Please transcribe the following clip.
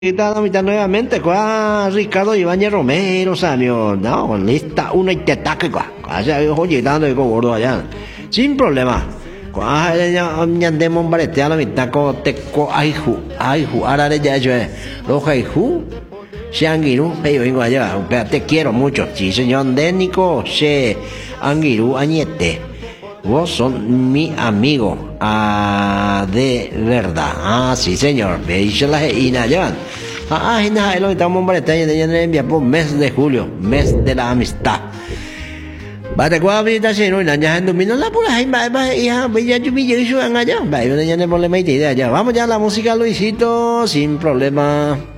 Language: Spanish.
Está la mitad nuevamente, con Ricardo Ibáñez Romero, Sanio, no, lista uno y te ataque, allá oye, dando de gordo allá, sin problema. Ñandemos baretea la mitad con teco aihu, ahora ya yo, roja aihu, Shangiru, pero vengo allá, te quiero mucho, sí señor Dénico, she, Angiru, Añete. Vos son mi amigo, de verdad. Sí señor, veis la geina ya. Lo que estamos baretando ya envía por mes de julio, mes de la amistad. Bate kwa vida se no ya ando mino la pura hay ya yo me yo allá. Ya no le metí idea ya. Vamos ya a la música Luisito sin problema.